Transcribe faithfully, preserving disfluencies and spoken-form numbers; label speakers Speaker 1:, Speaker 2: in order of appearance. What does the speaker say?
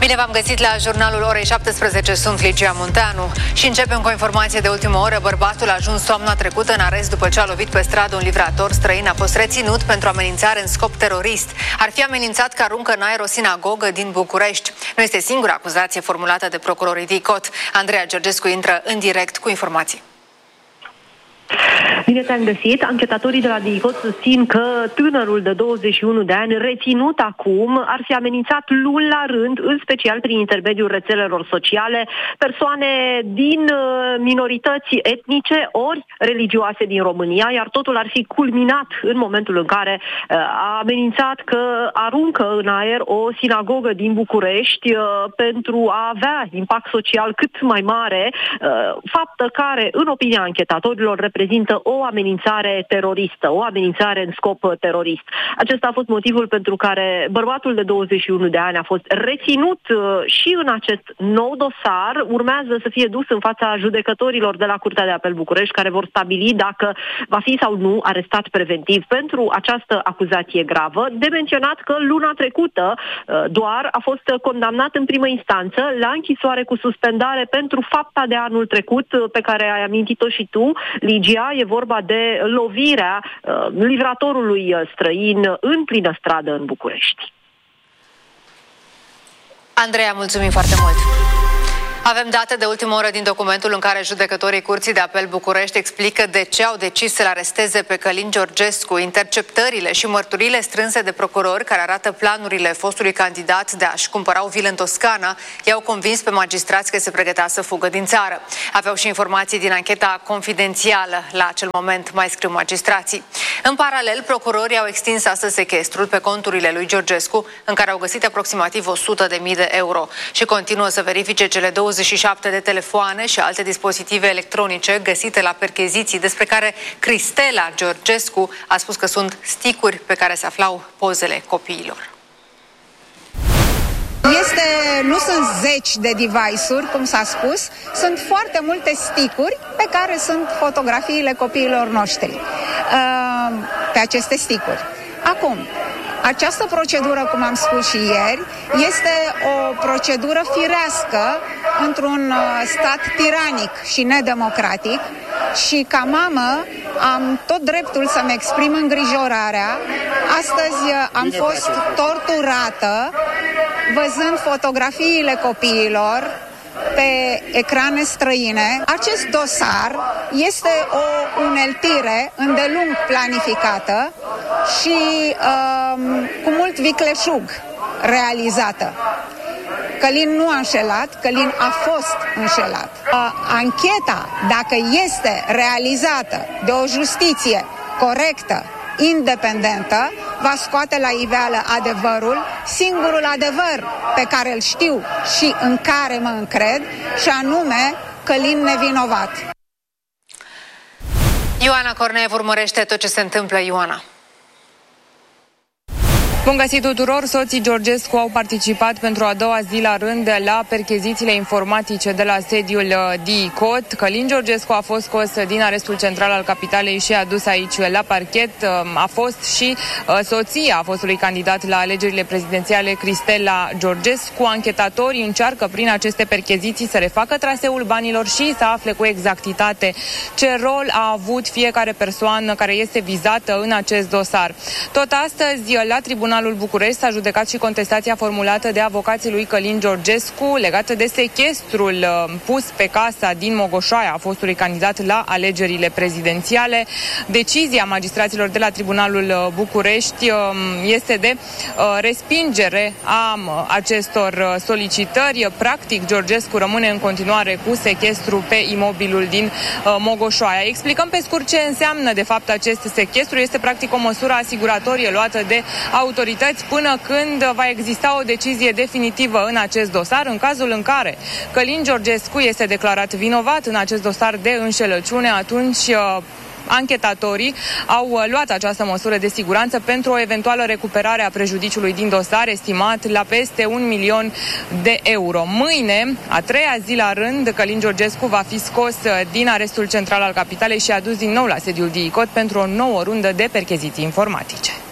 Speaker 1: Bine v-am găsit la jurnalul orei șaptesprezece, sunt Ligia Munteanu și începem cu o informație de ultimă oră. Bărbatul a ajuns toamna trecută în arest după ce a lovit pe stradă un livrator străin. A fost reținut pentru amenințare în scop terorist. Ar fi amenințat că aruncă în aer o sinagogă din București. Nu este singura acuzație formulată de procurorii D I C O T. Andreea Georgescu intră în direct cu informații.
Speaker 2: Bine te-am găsit. Anchetatorii de la D I C O T susțin că tânărul de douăzeci și unu de ani, reținut acum, ar fi amenințat luni la rând, în special prin intermediul rețelelor sociale, persoane din minorități etnice ori religioase din România, iar totul ar fi culminat în momentul în care a amenințat că aruncă în aer o sinagogă din București pentru a avea impact social cât mai mare, faptă care, în opinia anchetatorilor, reprezintă o amenințare teroristă, o amenințare în scop terorist. Acesta a fost motivul pentru care bărbatul de douăzeci și unu de ani a fost reținut și în acest nou dosar. Urmează să fie dus în fața judecătorilor de la Curtea de Apel București, care vor stabili dacă va fi sau nu arestat preventiv pentru această acuzație gravă. De menționat că luna trecută doar a fost condamnat în primă instanță la închisoare cu suspendare pentru fapta de anul trecut pe care ai amintit-o și tu, Ligia. E vorba de lovirea uh, livratorului străin în plină stradă în București.
Speaker 1: Andreea, mulțumim foarte mult! Avem date de ultimă oră din documentul în care judecătorii Curții de Apel București explică de ce au decis să-l aresteze pe Călin Georgescu. Interceptările și mărturile strânse de procurori care arată planurile fostului candidat de a-și cumpăra o vilă în Toscana i-au convins pe magistrați că se pregătea să fugă din țară. Aveau și informații din ancheta confidențială. La acel moment, mai scriu magistrații. În paralel, procurorii au extins astăzi sechestrul pe conturile lui Georgescu, în care au găsit aproximativ o sută de mii de euro și continuă să verifice cele douăzeci și șapte de telefoane și alte dispozitive electronice găsite la percheziții, despre care Cristela Georgescu a spus că sunt sticuri pe care se aflau pozele copiilor.
Speaker 3: Este, nu sunt zeci de device-uri, cum s-a spus, sunt foarte multe sticuri pe care sunt fotografiile copiilor noștri uh, pe aceste sticuri. Acum, această procedură, cum am spus și ieri, este o procedură firească într-un stat tiranic și nedemocratic și ca mamă am tot dreptul să-mi exprim îngrijorarea. Astăzi am fost torturată văzând fotografiile copiilor pe ecrane străine. Acest dosar este o uneltire îndelung planificată și um, cu mult vicleșug realizată. Călin nu a înșelat, Călin a fost înșelat. Uh, ancheta, dacă este realizată de o justiție corectă, independentă, va scoate la iveală adevărul, singurul adevăr pe care îl știu și în care mă încred, și anume Călin nevinovat.
Speaker 1: Ioana Corneev urmărește tot ce se întâmplă. Ioana.
Speaker 4: Bun găsit tuturor! Soții Georgescu au participat pentru a doua zi la rând la perchezițiile informatice de la sediul D I C O T. Călin Georgescu a fost scos din arestul central al capitalei și adus aici la parchet. A fost și soția fostului candidat la alegerile prezidențiale, Cristela Georgescu. Anchetatorii încearcă prin aceste percheziții să refacă traseul banilor și să afle cu exactitate ce rol a avut fiecare persoană care este vizată în acest dosar. Tot astăzi, la Tribunalul București s-a judecat și contestația formulată de avocații lui Călin Georgescu legată de sechestrul uh, pus pe casa din Mogoșoaia a fostului candidat la alegerile prezidențiale. Decizia magistraților de la Tribunalul București uh, este de uh, respingere a uh, acestor uh, solicitări. Practic, Georgescu rămâne în continuare cu sechestru pe imobilul din uh, Mogoșoaia. Explicăm pe scurt ce înseamnă de fapt acest sechestru. Este practic o măsură asiguratorie luată de autorități până când va exista o decizie definitivă în acest dosar. În cazul în care Călin Georgescu este declarat vinovat în acest dosar de înșelăciune, atunci anchetatorii au luat această măsură de siguranță pentru o eventuală recuperare a prejudiciului din dosar, estimat la peste un milion de euro. Mâine, a treia zi la rând, Călin Georgescu va fi scos din arestul central al capitalei și adus din nou la sediul D I C O T pentru o nouă rundă de percheziții informatice.